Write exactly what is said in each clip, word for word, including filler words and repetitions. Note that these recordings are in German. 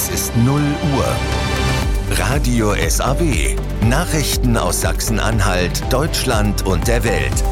Es ist null Uhr. Radio S A W. Nachrichten aus Sachsen-Anhalt, Deutschland und der Welt.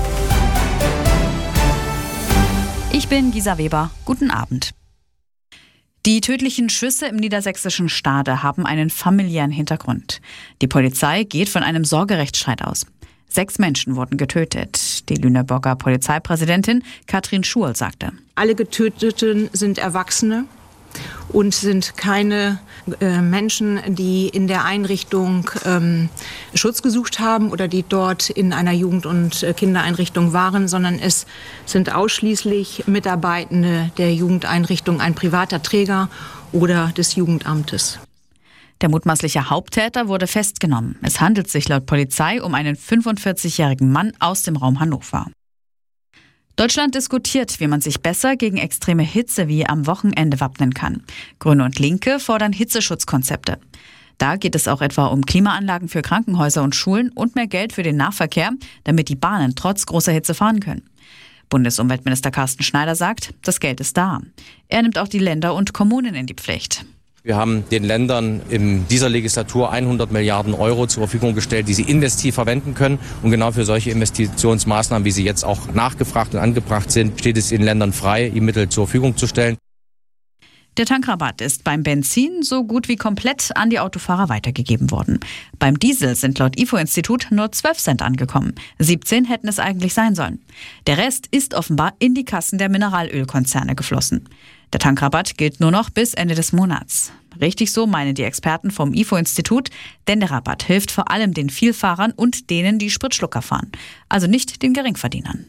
Ich bin Gisa Weber. Guten Abend. Die tödlichen Schüsse im niedersächsischen Stade haben einen familiären Hintergrund. Die Polizei geht von einem Sorgerechtsstreit aus. Sechs Menschen wurden getötet. Die Lüneburger Polizeipräsidentin Katrin Schurl sagte: Alle Getöteten sind Erwachsene und sind keine äh, Menschen, die in der Einrichtung ähm, Schutz gesucht haben oder die dort in einer Jugend- und äh, Kindereinrichtung waren, sondern es sind ausschließlich Mitarbeitende der Jugendeinrichtung, ein privater Träger oder des Jugendamtes. Der mutmaßliche Haupttäter wurde festgenommen. Es handelt sich laut Polizei um einen fünfundvierzigjährigen Mann aus dem Raum Hannover. Deutschland diskutiert, wie man sich besser gegen extreme Hitze wie am Wochenende wappnen kann. Grüne und Linke fordern Hitzeschutzkonzepte. Da geht es auch etwa um Klimaanlagen für Krankenhäuser und Schulen und mehr Geld für den Nahverkehr, damit die Bahnen trotz großer Hitze fahren können. Bundesumweltminister Carsten Schneider sagt, das Geld ist da. Er nimmt auch die Länder und Kommunen in die Pflicht. Wir haben den Ländern in dieser Legislatur hundert Milliarden Euro zur Verfügung gestellt, die sie investiv verwenden können. Und genau für solche Investitionsmaßnahmen, wie sie jetzt auch nachgefragt und angebracht sind, steht es den Ländern frei, die Mittel zur Verfügung zu stellen. Der Tankrabatt ist beim Benzin so gut wie komplett an die Autofahrer weitergegeben worden. Beim Diesel sind laut I F O-Institut nur zwölf Cent angekommen. siebzehn hätten es eigentlich sein sollen. Der Rest ist offenbar in die Kassen der Mineralölkonzerne geflossen. Der Tankrabatt gilt nur noch bis Ende des Monats. Richtig so meinen die Experten vom I F O-Institut, denn der Rabatt hilft vor allem den Vielfahrern und denen, die Spritschlucker fahren, also nicht den Geringverdienern.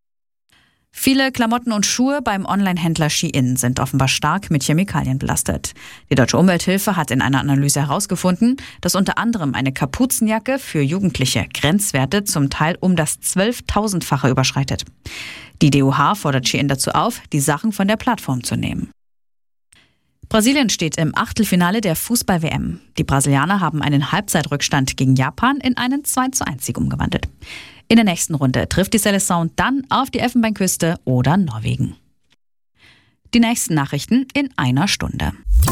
Viele Klamotten und Schuhe beim Online-Händler Shein sind offenbar stark mit Chemikalien belastet. Die Deutsche Umwelthilfe hat in einer Analyse herausgefunden, dass unter anderem eine Kapuzenjacke für Jugendliche Grenzwerte zum Teil um das zwölftausendfache überschreitet. Die D U H fordert Shein dazu auf, die Sachen von der Plattform zu nehmen. Brasilien steht im Achtelfinale der Fußball-W M. Die Brasilianer haben einen Halbzeitrückstand gegen Japan in einen zwei zu eins Sieg umgewandelt. In der nächsten Runde trifft die Seleção dann auf die Elfenbeinküste oder Norwegen. Die nächsten Nachrichten in einer Stunde.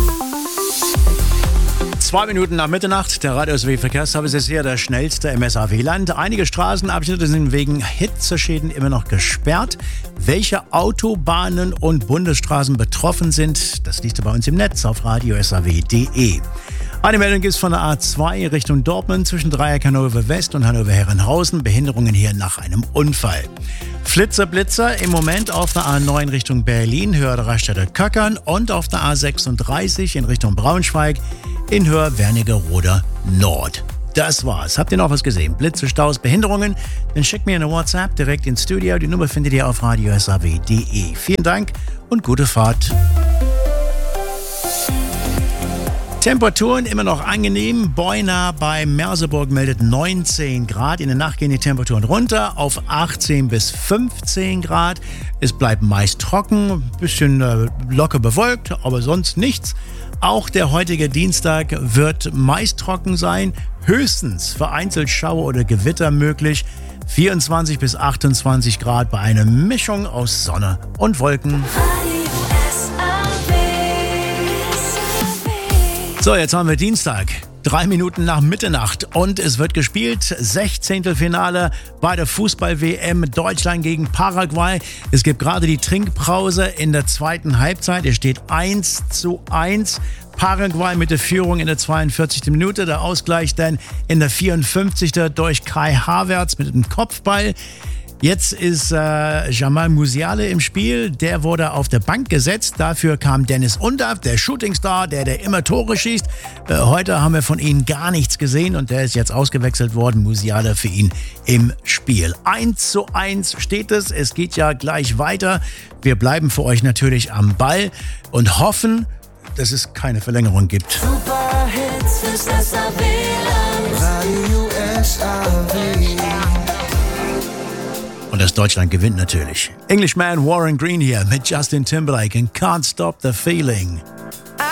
Zwei Minuten nach Mitternacht, der Radio S A W Verkehrsservice ist hier der schnellste im S A W-Land. Einige Straßenabschnitte sind wegen Hitzeschäden immer noch gesperrt. Welche Autobahnen und Bundesstraßen betroffen sind, das liest ihr bei uns im Netz auf radio s a w punkt d e. Eine Meldung gibt es von der A zwei Richtung Dortmund zwischen Dreieck Hannover West und Hannover Herrenhausen. Behinderungen hier nach einem Unfall. Flitzer, Blitzer im Moment auf der A neun Richtung Berlin, Höhe der Raststätte Köckern und auf der A sechsunddreißig in Richtung Braunschweig in Höhe Wernigerode Nord. Das war's. Habt ihr noch was gesehen? Blitze, Staus, Behinderungen? Dann schickt mir eine WhatsApp direkt ins Studio. Die Nummer findet ihr auf radio s a w punkt d e. Vielen Dank und gute Fahrt. Temperaturen immer noch angenehm. Beuna bei Merseburg meldet neunzehn Grad. In der Nacht gehen die Temperaturen runter auf achtzehn bis fünfzehn Grad. Es bleibt meist trocken, ein bisschen äh, locker bewölkt, aber sonst nichts. Auch der heutige Dienstag wird meist trocken sein. Höchstens vereinzelt Schauer oder Gewitter möglich. vierundzwanzig bis achtundzwanzig Grad bei einer Mischung aus Sonne und Wolken. So, jetzt haben wir Dienstag, drei Minuten nach Mitternacht und es wird gespielt, Sechzehntelfinale bei der Fußball-W M Deutschland gegen Paraguay. Es gibt gerade die Trinkpause in der zweiten Halbzeit, es steht eins zu eins. Paraguay mit der Führung in der zweiundvierzigsten Minute, der Ausgleich dann in der vierundfünfzigsten durch Kai Havertz mit dem Kopfball. Jetzt ist äh, Jamal Musiala im Spiel, der wurde auf der Bank gesetzt. Dafür kam Dennis Undaff, der Shootingstar, der, der immer Tore schießt. Äh, heute haben wir von ihm gar nichts gesehen und der ist jetzt ausgewechselt worden. Musiala für ihn im Spiel. eins zu eins steht es, es geht ja gleich weiter. Wir bleiben für euch natürlich am Ball und hoffen, dass es keine Verlängerung gibt. Super Hits fürs S A W-Land. Radio S A W. Und das Deutschland gewinnt natürlich. Englishman Warren Green hier mit Justin Timberlake and Can't Stop the Feeling.